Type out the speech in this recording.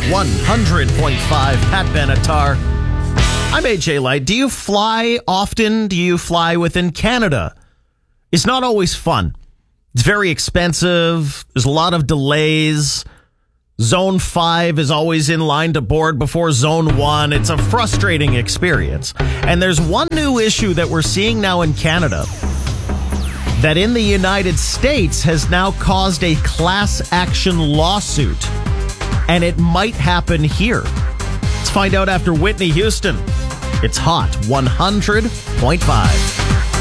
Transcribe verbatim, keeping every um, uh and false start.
one hundred point five, Pat Benatar. I'm A J Light. Do you fly often? Do you fly within Canada? It's not always fun. It's very expensive. There's a lot of delays. Zone five is always in line to board before Zone one. It's a frustrating experience. And there's one new issue that we're seeing now in Canada that in the United States has now caused a class action lawsuit. And it might happen here. Let's find out after Whitney Houston. It's Hot one hundred point five.